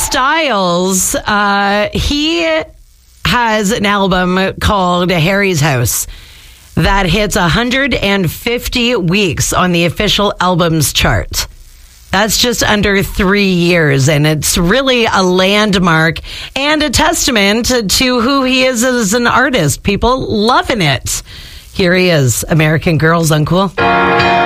Styles, he has an album called Harry's House that hits 150 weeks on the official albums chart. That's just under 3 years, and it's really a landmark and a testament to who he is as an artist. People loving it. Here he is, American Girls, Uncool.